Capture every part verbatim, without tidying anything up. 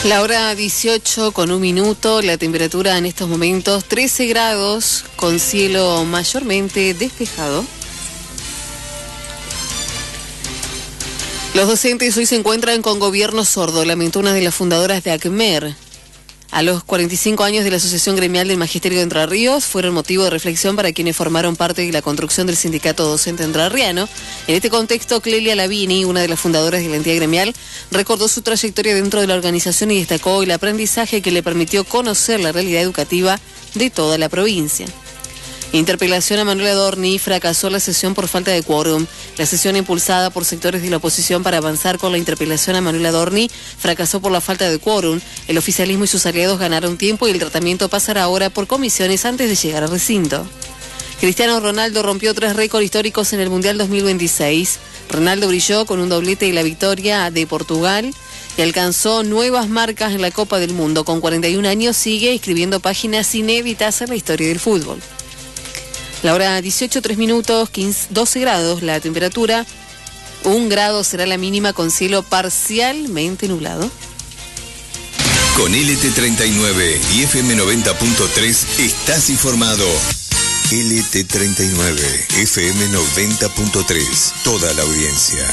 La hora dieciocho con un minuto, la temperatura en estos momentos trece grados, con cielo mayormente despejado. Los docentes hoy se encuentran con gobierno sordo, lamentó una de las fundadoras de ACMER. A los cuarenta y cinco años de la Asociación Gremial del Magisterio de Entre Ríos fueron motivo de reflexión para quienes formaron parte de la construcción del sindicato docente entrerriano. En este contexto, Clelia Lavini, una de las fundadoras de la entidad gremial, recordó su trayectoria dentro de la organización y destacó el aprendizaje que le permitió conocer la realidad educativa de toda la provincia. Interpelación a Manuel Adorni, fracasó la sesión por falta de quórum. La sesión impulsada por sectores de la oposición para avanzar con la interpelación a Manuel Adorni fracasó por la falta de quórum. El oficialismo y sus aliados ganaron tiempo y el tratamiento pasará ahora por comisiones antes de llegar al recinto. Cristiano Ronaldo rompió tres récords históricos en el Mundial dos mil veintiséis. Ronaldo brilló con un doblete y la victoria de Portugal y alcanzó nuevas marcas en la Copa del Mundo. Con cuarenta y un años sigue escribiendo páginas inéditas en la historia del fútbol. La hora dieciocho, tres minutos, quince, doce grados la temperatura, un grado será la mínima con cielo parcialmente nublado. Con L T treinta y nueve y F M noventa punto tres estás informado. L T treinta y nueve, F M noventa punto tres, toda la audiencia.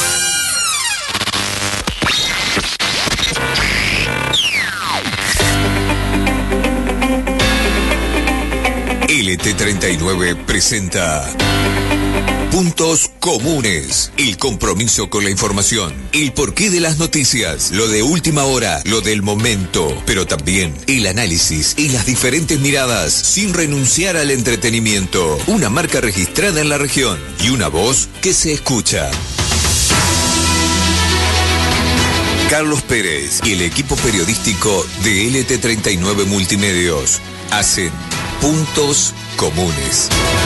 L T treinta y nueve presenta Puntos Comunes, el compromiso con la información, el porqué de las noticias, lo de última hora, lo del momento, pero también el análisis y las diferentes miradas, sin renunciar al entretenimiento. Una marca registrada en la región y una voz que se escucha. Carlos Pérez y el equipo periodístico de L T treinta y nueve Multimedios hacen Puntos Comunes.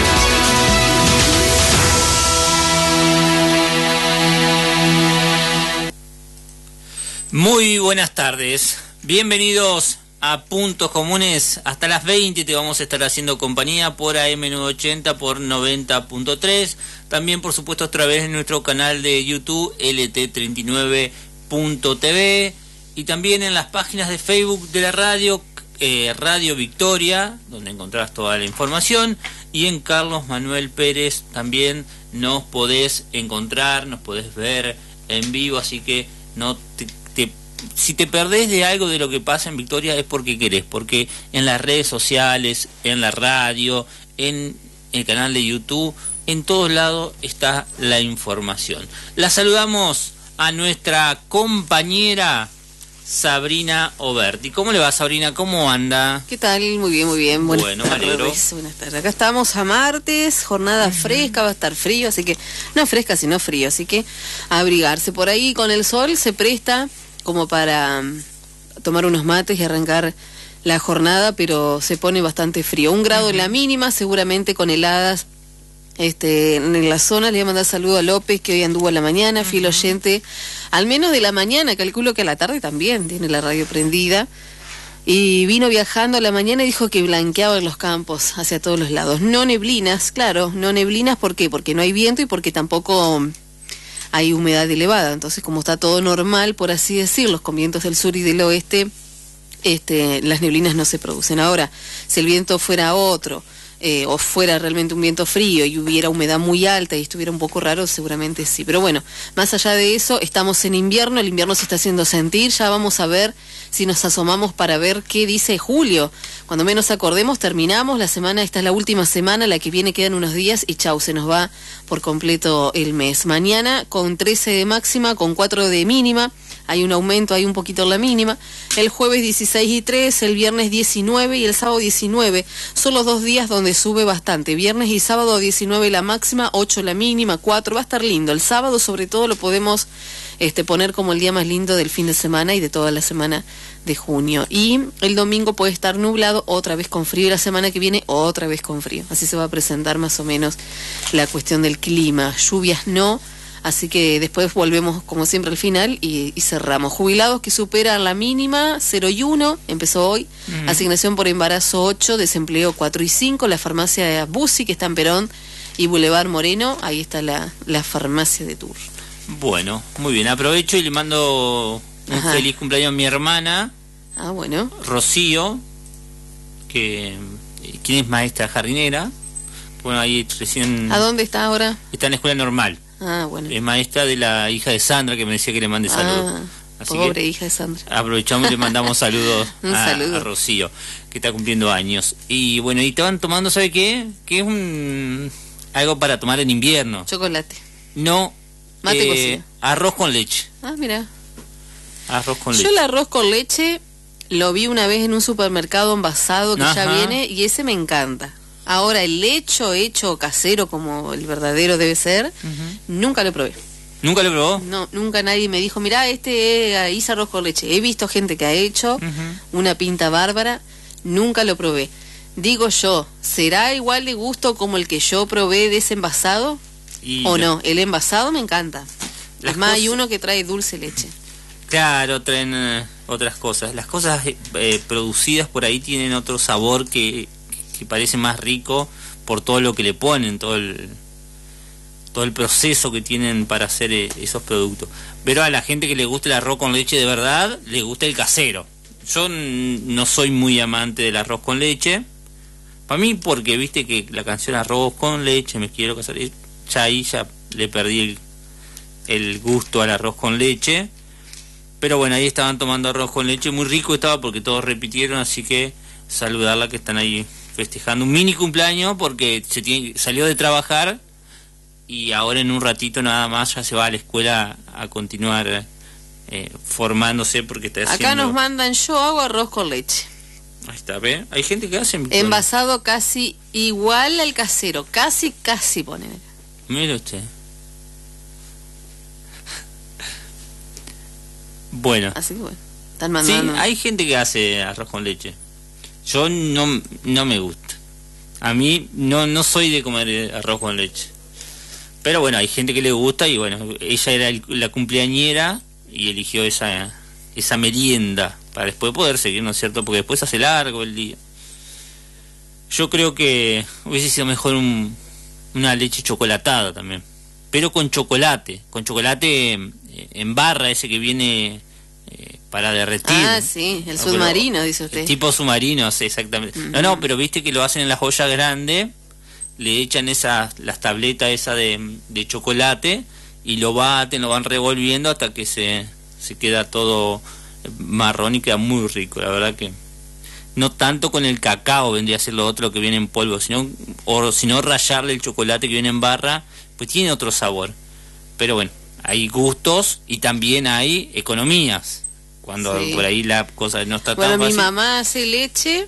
Muy buenas tardes, bienvenidos a Puntos Comunes. Hasta las veinte te vamos a estar haciendo compañía por A M novecientos ochenta, por noventa punto tres. También, por supuesto, a través de nuestro canal de YouTube L T treinta y nueve punto T V y también en las páginas de Facebook de la radio, eh, Radio Victoria, donde encontrás toda la información, y en Carlos Manuel Pérez también nos podés encontrar, nos podés ver en vivo, así que no te, te, si te perdés de algo de lo que pasa en Victoria es porque querés, porque en las redes sociales, en la radio, en el canal de YouTube, en todos lados está la información. La saludamos a nuestra compañera Sabrina Oberti. ¿Cómo le va, Sabrina? ¿Cómo anda? ¿Qué tal? Muy bien, muy bien. Buenas bueno, me alegro. tardes. Buenas tardes. Acá estamos a martes, jornada uh-huh. fresca, va a estar frío, así que, no fresca, sino frío, así que a abrigarse. Por ahí con el sol se presta como para um, tomar unos mates y arrancar la jornada, pero se pone bastante frío. Un grado uh-huh. en la mínima, seguramente con heladas. Este, en la zona le voy a mandar saludo a López, que hoy anduvo a la mañana, uh-huh. fiel oyente, al menos de la mañana, calculo que a la tarde también tiene la radio prendida, y vino viajando a la mañana y dijo que blanqueaba en los campos hacia todos los lados. No neblinas, claro, no neblinas, ¿por qué? Porque no hay viento y porque tampoco hay humedad elevada, entonces como está todo normal, por así decirlo, con vientos del sur y del oeste, este, las neblinas no se producen. Ahora, si el viento fuera otro, Eh, o fuera realmente un viento frío y hubiera humedad muy alta y estuviera un poco raro, seguramente sí. Pero bueno, más allá de eso, estamos en invierno, el invierno se está haciendo sentir, ya vamos a ver si nos asomamos para ver qué dice julio. Cuando menos acordemos, terminamos la semana, esta es la última semana, la que viene quedan unos días y chau, se nos va por completo el mes. Mañana con trece de máxima, con cuatro de mínima, hay un aumento, hay un poquito en la mínima. El jueves dieciséis y tres, el viernes diecinueve y el sábado diecinueve. Son los dos días donde sube bastante. Viernes y sábado diecinueve la máxima, ocho la mínima, cuatro. Va a estar lindo. El sábado sobre todo lo podemos este, poner como el día más lindo del fin de semana y de toda la semana de junio. Y el domingo puede estar nublado, otra vez con frío. Y la semana que viene otra vez con frío. Así se va a presentar más o menos la cuestión del clima. Lluvias no. Así que después volvemos como siempre al final y, y cerramos. Jubilados que superan la mínima, cero y uno, empezó hoy. Uh-huh. Asignación por embarazo ocho, desempleo cuatro y cinco. La farmacia de Bussi, que está en Perón, y Boulevard Moreno, ahí está la, la farmacia de turno. Bueno, muy bien, aprovecho y le mando un Ajá. feliz cumpleaños a mi hermana, Ah, bueno. Rocío, que eh, quien es maestra jardinera. Bueno, ahí recién ¿A dónde está ahora? está en la escuela normal. Ah, bueno. Es maestra de la hija de Sandra, que me decía que le mande saludos. Ah, Así pobre que hija de Sandra. aprovechamos y le mandamos saludos Un a, saludo. a Rocío, que está cumpliendo años. Y bueno, y estaban tomando, ¿sabe qué? Que es un algo para tomar en invierno. Chocolate. No, Mate eh, cocido. arroz con leche. Ah, mira. Arroz con Yo leche. el arroz con leche lo vi una vez en un supermercado envasado que ya Ajá. viene y ese me encanta. Ahora, el hecho, hecho casero como el verdadero debe ser, Ujú. nunca lo probé. ¿Nunca lo probó? No, nunca nadie me dijo, mirá, este eh, hice arroz con leche. He visto gente que ha hecho Ujú. una pinta bárbara, nunca lo probé. Digo yo, ¿será igual de gusto como el que yo probé de ese envasado? Y ¿O la- no? El envasado me encanta. Las Es más, hay cosas- uno que trae dulce leche. Claro, traen eh, otras cosas. Las cosas eh, eh, producidas por ahí tienen otro sabor que, que parece más rico por todo lo que le ponen, todo el todo el proceso que tienen para hacer eh, esos productos. Pero a la gente que le gusta el arroz con leche de verdad, le gusta el casero. Yo n- no soy muy amante del arroz con leche. Para mí, porque viste que la canción arroz con leche, me quiero casar, eh, ya ahí ya le perdí el, el gusto al arroz con leche. Pero bueno, ahí estaban tomando arroz con leche, muy rico estaba porque todos repitieron, así que saludarla que están ahí festejando un mini cumpleaños porque se tiene, salió de trabajar y ahora en un ratito nada más ya se va a la escuela a continuar eh, formándose porque está haciendo... Acá nos mandan, yo hago arroz con leche. Ahí está, ¿ve? Hay gente que hace... Victoria. Envasado casi igual al casero, casi, casi ponen. Mire usted. Bueno. Así que bueno, están Sí, mandando. hay gente que hace arroz con leche. Yo no, no me gusta. A mí no, no soy de comer arroz con leche. Pero bueno, hay gente que le gusta y bueno, ella era el- la cumpleañera y eligió esa, esa merienda para después poder seguir, ¿no es cierto? Porque después hace largo el día. Yo creo que hubiese sido mejor un, una leche chocolatada también. Pero con chocolate, con chocolate eh, en barra, ese que viene eh, para derretir. Ah, sí, el No, submarino, pero- dice usted. el tipo submarino, sí, exactamente. No, no, pero viste que lo hacen en las ollas grandes, le echan esas, las tabletas esa de, de chocolate y lo baten, lo van revolviendo hasta que se, se queda todo marrón y queda muy rico, la verdad que... No tanto con el cacao vendría a ser lo otro que viene en polvo, sino, o sino rallarle el chocolate que viene en barra, pues tiene otro sabor. Pero bueno, hay gustos y también hay economías. Cuando Sí. por ahí la cosa no está Bueno, tan mi fácil. mamá hace leche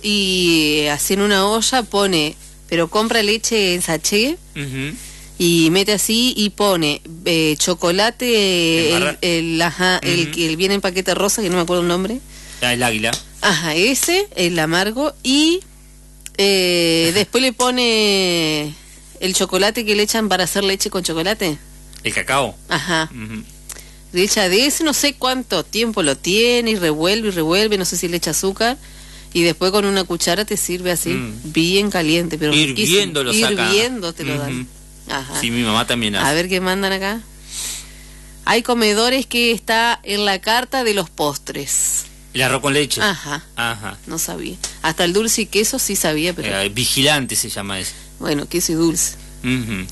y así en una olla pone, pero compra leche en sachet Ujú. y mete así y pone eh, chocolate, ¿En el, barra? el, ajá, el Ujú. que el viene en paquete rosa, que no me acuerdo el nombre. Ah, el águila. Ajá, ese, el amargo, y eh, después le pone el chocolate que le echan para hacer leche con chocolate. El cacao. Ajá. Ujú. Le echa de ese, no sé cuánto tiempo lo tiene y revuelve y revuelve, no sé si le echa azúcar. Y después con una cuchara te sirve así, Mm. bien caliente, pero Hirviendo riquísimo. lo saca. Hirviendo te lo dan. Ujú. Ajá. Sí, mi mamá también hace. A ver qué mandan acá. Hay comedores que está en la carta de los postres. El arroz con leche. Ajá, Ajá. no sabía. Hasta el dulce y queso sí sabía, pero Eh, vigilante se llama ese. bueno, queso y dulce. Ujú.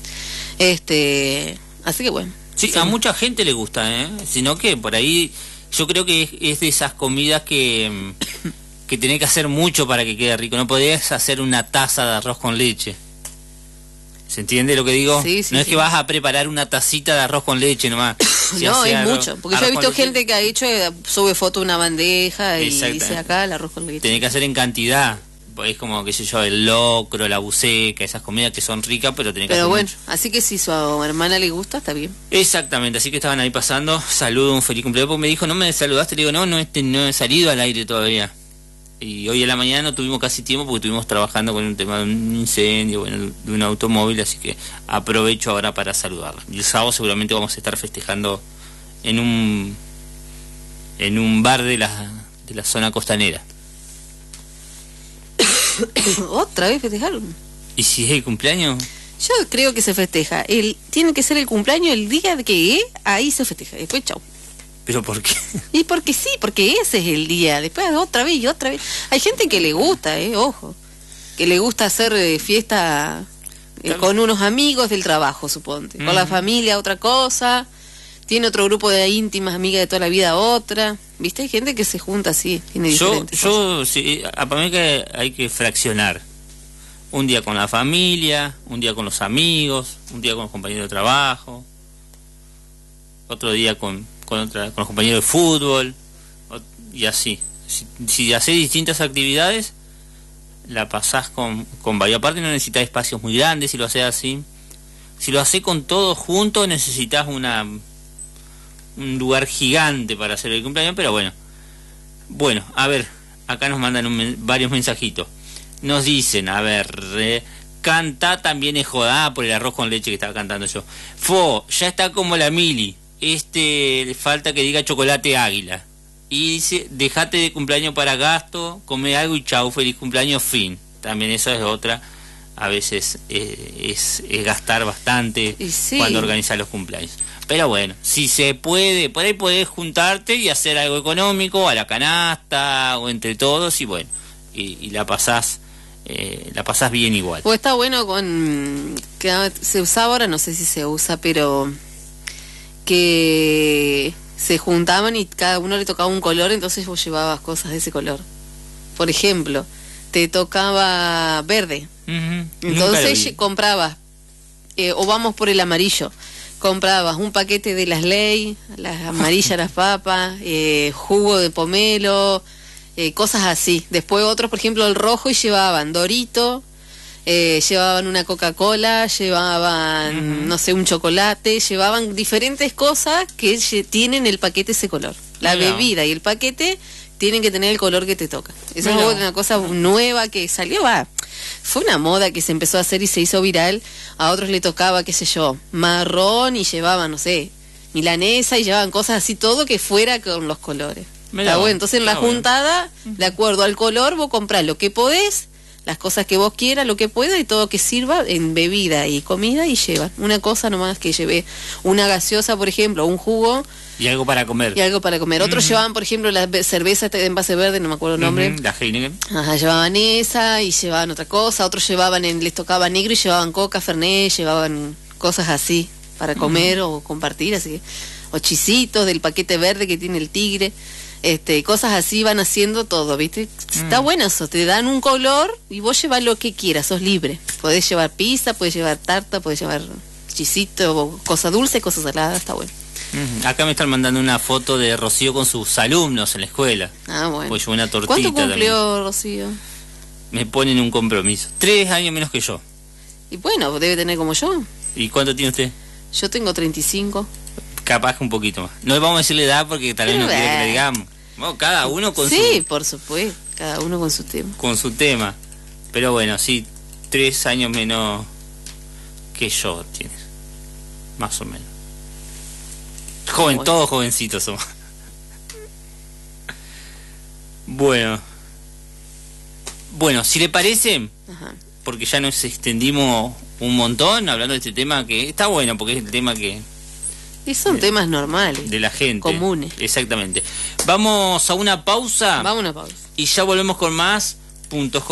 Este, así que bueno. Sí, a mucha gente le gusta, ¿eh? Sino que por ahí yo creo que es, es de esas comidas que, mm, que tenés que hacer mucho para que quede rico. No podés hacer una taza de arroz con leche. ¿Se entiende lo que digo? Sí, sí, no es sí. que vas a preparar una tacita de arroz con leche nomás. Si No, hace es arroz- mucho, porque yo he arroz con visto leche, gente que ha hecho, eh, sube foto de una bandeja y Exactamente. dice acá el arroz con leche. Tenés que hacer en cantidad. Es como, qué sé yo, el locro, la buceca, esas comidas que son ricas, pero tenés que Pero hacer bueno, mucho. así que si su hermana le gusta, está bien. Exactamente, así que estaban ahí pasando. Saludo, un feliz cumpleaños. Porque me dijo, ¿no me saludaste? Le digo, no, no, este, no he salido al aire todavía. Y hoy a la mañana no tuvimos casi tiempo porque estuvimos trabajando con un tema de un incendio, bueno, de un automóvil, así que aprovecho ahora para saludarla. Y el sábado seguramente vamos a estar festejando en un en un bar de la, de la zona costanera. Otra vez festejaron. ¿Y si es el cumpleaños? Yo creo que se festeja. El, tiene que ser el cumpleaños el día de que ahí se festeja. Después, chau. ¿Pero por qué? Y porque sí, porque ese es el día. Después otra vez y otra vez. Hay gente que le gusta, eh, ojo. Que le gusta hacer eh, fiesta eh, con unos amigos del trabajo, suponte. Mm. Con la familia otra cosa. Tiene otro grupo de íntimas amigas de toda la vida otra. ¿Viste? Hay gente que se junta así. Tiene yo, diferentes yo cosas. sí, para mí que hay que fraccionar. Un día con la familia, un día con los amigos, un día con los compañeros de trabajo, otro día con, con, otra, con los compañeros de fútbol, y así. Si, si haces distintas actividades, la pasás con, con varios. Aparte no necesitas espacios muy grandes si lo haces así. Si lo haces con todos juntos, necesitas una un lugar gigante para hacer el cumpleaños, pero bueno. Bueno, a ver, acá nos mandan un, varios mensajitos. Nos dicen, a ver, eh, canta también es joda por el arroz con leche que estaba cantando yo. Fo, ya está como la Mili. Este, le falta que diga chocolate águila. Y dice, dejate de cumpleaños para gasto, come algo y chau, feliz cumpleaños, fin. También esa es otra. A veces eh, es, es gastar bastante sí. cuando organizas los cumpleaños. Pero bueno, si se puede, por ahí podés juntarte y hacer algo económico, a la canasta o entre todos, y bueno, y, y la pasás. Eh, la pasás bien igual. O está bueno con que se usaba ahora, no sé si se usa, pero que se juntaban y cada uno le tocaba un color, entonces vos llevabas cosas de ese color. Por ejemplo, te tocaba verde, uh-huh. entonces comprabas, eh, o vamos por el amarillo, comprabas un paquete de las Ley, las amarillas, las papas, eh, jugo de pomelo, Eh, cosas así. Después otros, por ejemplo, el rojo, y llevaban Dorito, eh, llevaban una Coca-Cola, llevaban, uh-huh. no sé, un chocolate, llevaban diferentes cosas que tienen el paquete ese color. La Mira. bebida y el paquete tienen que tener el color que te toca. Eso Mira. es una cosa nueva que salió, va. Fue una moda que se empezó a hacer y se hizo viral. A otros le tocaba, qué sé yo, marrón, y llevaban, no sé, milanesa, y llevaban cosas así, todo que fuera con los colores. Está bueno, entonces en la juntada, de acuerdo al color, vos comprás lo que podés, las cosas que vos quieras, lo que puedas, y todo que sirva en bebida y comida, y llevan. Una cosa nomás que llevé, una gaseosa, por ejemplo, un jugo. Y algo para comer. Y algo para comer. Otros uh-huh. llevaban, por ejemplo, la cerveza de envase verde, no me acuerdo el nombre. Uh-huh. La Heineken. Ajá, llevaban esa y llevaban otra cosa. Otros llevaban, en, les tocaba negro y llevaban coca, fernet, llevaban cosas así para comer uh-huh. o compartir, así. O chisitos del paquete verde que tiene el tigre. Este, cosas así van haciendo todo, ¿viste? Mm. Está bueno eso, te dan un color y vos llevas lo que quieras, sos libre. Podés llevar pizza, podés llevar tarta, podés llevar chisito, cosa dulce, cosa salada, está bueno. Mm. Acá me están mandando una foto de Rocío con sus alumnos en la escuela. Ah, bueno. Pues una tortita. ¿Cuánto cumplió también. Rocío? Me ponen un compromiso. Tres años menos que yo. Y bueno, debe tener como yo. ¿Y cuánto tiene usted? Yo tengo treinta y cinco. Capaz que un poquito más. No le vamos a decir la edad porque tal vez no quiere que le digamos. Bueno, cada uno con sí, su... Sí, por supuesto. Cada uno con su tema. Con su tema. Pero bueno, sí, tres años menos que yo tienes. Más o menos. Joven, bueno. Todos jovencitos somos. Bueno. Bueno, si le parece, Ajá. porque ya nos extendimos un montón hablando de este tema, que está bueno porque es el tema que... Y son de, temas normales. De la gente. Comunes. Exactamente. Vamos a una pausa. Vamos a una pausa. Y ya volvemos con más puntos.